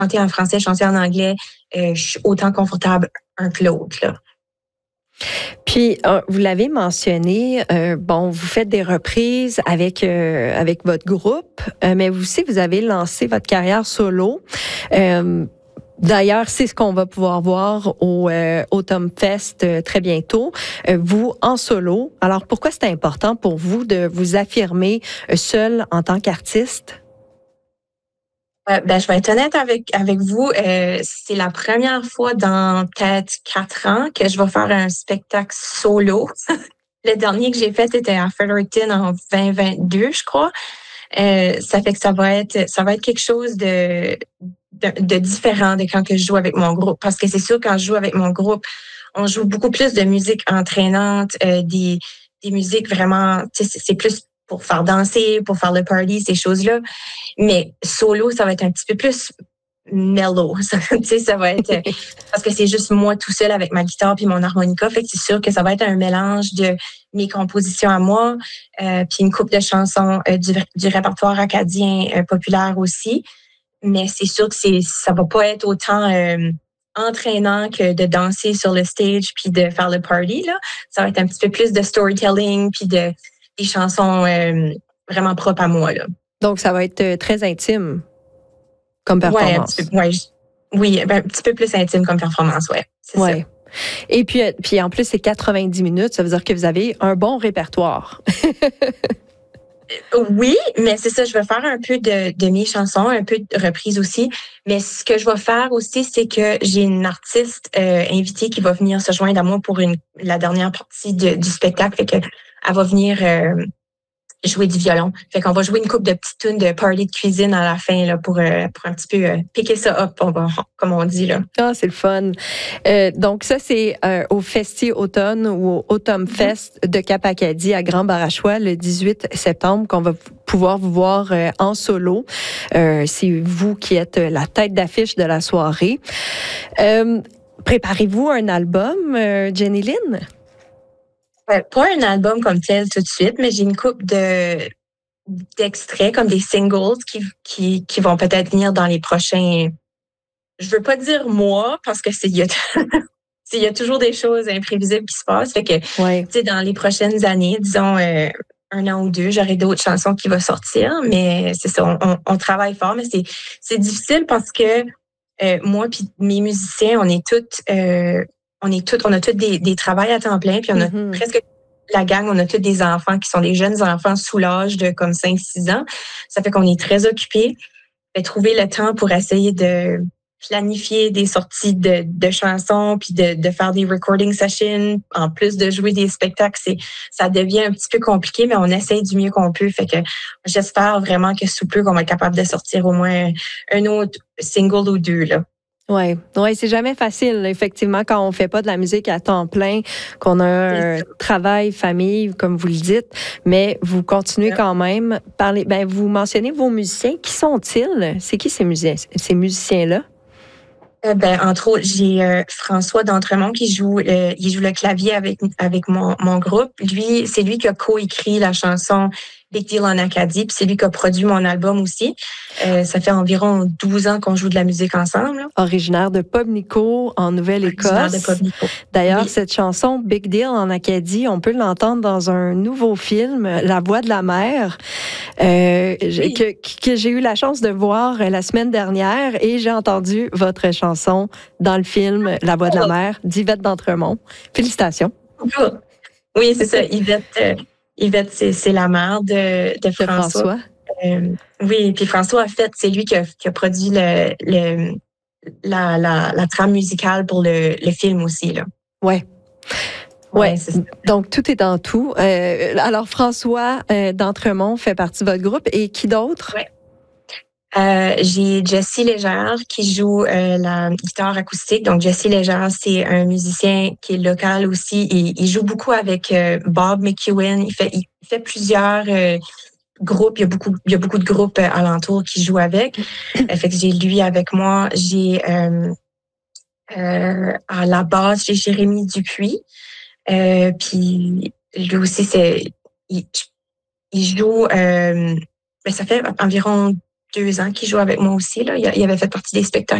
chanter en français, chanter en anglais, je suis autant confortable un que l'autre, là. Puis, vous l'avez mentionné, vous faites des reprises avec votre groupe, mais aussi, vous avez lancé votre carrière solo. D'ailleurs, c'est ce qu'on va pouvoir voir au Autumn Fest très bientôt. Vous, en solo. Alors, pourquoi c'est important pour vous de vous affirmer seul en tant qu'artiste? Je vais être honnête avec vous. C'est la première fois dans peut-être 4 ans que je vais faire un spectacle solo. Le dernier que j'ai fait était à Fredericton en 2022, je crois. Ça fait que ça va être quelque chose de différent de quand que je joue avec mon groupe. Parce que c'est sûr, quand je joue avec mon groupe, on joue beaucoup plus de musique entraînante, des musiques vraiment, c'est plus pour faire danser, pour faire le party, ces choses-là. Mais solo, ça va être un petit peu plus mellow. Ça va être parce que c'est juste moi tout seul avec ma guitare puis mon harmonica. Fait que c'est sûr que ça va être un mélange de mes compositions à moi, puis une couple de chansons du répertoire acadien populaire aussi. Mais c'est sûr que ça va pas être autant entraînant que de danser sur le stage puis de faire le party, là. Ça va être un petit peu plus de storytelling puis des chansons vraiment propres à moi, là. Donc, ça va être très intime comme performance. Oui, un petit peu plus intime comme performance, ouais. C'est ça. Et puis en plus, c'est 90 minutes, ça veut dire que vous avez un bon répertoire. Oui, mais c'est ça, je vais faire un peu de mes chansons, un peu de reprises aussi. Mais ce que je vais faire aussi, c'est que j'ai une artiste invitée qui va venir se joindre à moi pour la dernière partie du spectacle. Fait que elle va venir jouer du violon. Fait qu'on va jouer une couple de petites tunes de party de cuisine à la fin là, pour un petit peu piquer ça up, comme on dit, là. Ah, c'est le fun. Donc ça, c'est au Festi Automne ou au Autumn Fest de Cap-Acadie à Grand-Barachois le 18 septembre qu'on va pouvoir vous voir en solo. C'est vous qui êtes la tête d'affiche de la soirée. Préparez-vous un album, Jenny Lynn? Pas un album comme tel tout de suite, mais j'ai une couple d'extraits comme des singles qui vont peut-être venir dans les prochains. Je veux pas dire mois parce que il y a toujours des choses imprévisibles qui se passent. Fait que dans les prochaines années, disons 1 an ou 2, j'aurai d'autres chansons qui vont sortir. Mais c'est ça, on travaille fort, mais c'est difficile parce que moi puis mes musiciens, on a tous des travails à temps plein, puis on a presque la gang, on a tous des enfants qui sont des jeunes enfants sous l'âge de comme 5-6 ans. Ça fait qu'on est très occupés. Trouver le temps pour essayer de planifier des sorties de chansons, puis de faire des recording sessions, en plus de jouer des spectacles, ça devient un petit peu compliqué, mais on essaye du mieux qu'on peut. Fait que j'espère vraiment que sous peu, qu'on va être capable de sortir au moins un autre single ou 2, là. Oui, c'est jamais facile, effectivement, quand on fait pas de la musique à temps plein, qu'on a un travail, famille, comme vous le dites, mais vous continuez quand même. Vous mentionnez vos musiciens. Qui sont-ils? C'est qui ces musiciens-là? Entre autres, j'ai François d'Entremont qui joue le clavier avec mon groupe. C'est lui qui a coécrit la chanson Big Deal en Acadie, puis c'est lui qui a produit mon album aussi. Ça fait environ 12 ans qu'on joue de la musique ensemble, là. Originaire de Pobnico, en Nouvelle-Écosse. D'ailleurs, cette chanson Big Deal en Acadie, on peut l'entendre dans un nouveau film, La Voix de la mer, que j'ai eu la chance de voir la semaine dernière, et j'ai entendu votre chanson dans le film La Voix de la mer d'Yvette d'Entremont. Félicitations. Oui, c'est ça. Yvette, c'est la mère de François. Oui, puis François, en fait, c'est lui qui a produit la trame musicale pour le film aussi, là. Ouais. Donc, tout est dans tout. Alors, François d'Entremont fait partie de votre groupe. Et qui d'autre? Oui. J'ai Jessie Légère qui joue la guitare acoustique. Donc, Jessie Légère, c'est un musicien qui est local aussi. Il joue beaucoup avec Bob McEwen. Il fait plusieurs groupes. Il y a beaucoup de groupes alentours qui jouent avec. Fait que j'ai lui avec moi. J'ai à la basse, j'ai Jérémy Dupuis. Puis lui aussi, il joue. Ça fait environ 2 ans qu'il joue avec moi aussi. Là. Il avait fait partie des spectacles